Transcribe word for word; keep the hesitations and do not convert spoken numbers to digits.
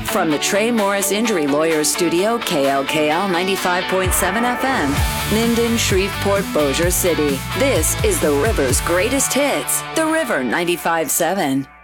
From the Trey Morris Injury Lawyers Studio, K L K L ninety-five point seven F M, Minden, Shreveport, Bossier City. This is the River's greatest hits. The River ninety-five point seven.